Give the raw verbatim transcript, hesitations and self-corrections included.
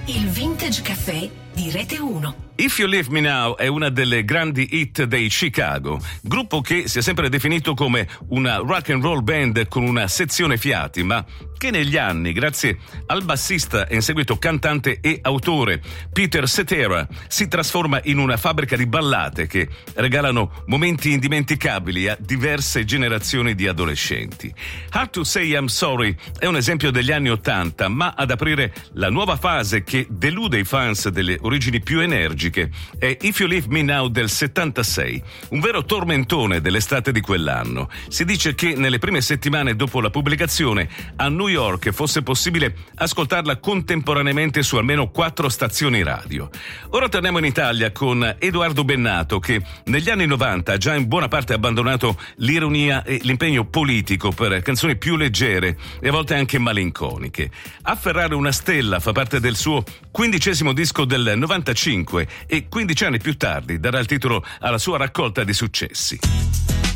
il Vintage Caffè di Rete uno. If You Leave Me Now è una delle grandi hit dei Chicago, gruppo che si è sempre definito come una rock and roll band con una sezione fiati, ma che negli anni, grazie al bassista e in seguito cantante e autore Peter Cetera, si trasforma in una fabbrica di ballate che regalano momenti indimenticabili a diverse generazioni di adolescenti. Hard to Say I'm Sorry è un esempio degli anni Ottanta, ma ad aprire la nuova fase che delude i fans delle origini più energiche è If You Leave Me Now del settantasei, un vero tormentone dell'estate di quell'anno. Si dice che nelle prime settimane dopo la pubblicazione a New York fosse possibile ascoltarla contemporaneamente su almeno quattro stazioni radio. Ora torniamo in Italia con Edoardo Bennato, che negli anni novanta ha già in buona parte abbandonato l'ironia e l'impegno politico per canzoni più leggere e a volte anche malinconiche. Afferrare una stella fa parte del suo quindicesimo disco del novantacinque e quindici anni più tardi darà il titolo alla sua raccolta di successi.